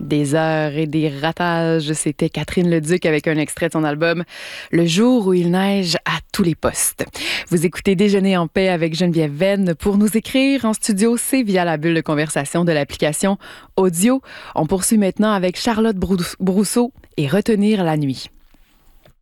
Des heures et des ratages, c'était Catherine Leduc avec un extrait de son album Le jour où il neige à tous les postes. Vous écoutez Déjeuner en paix avec Geneviève Venn. Pour nous écrire en studio, c'est via la bulle de conversation de l'application Audio. On poursuit maintenant avec Charlotte Brousseau et Retenir la nuit.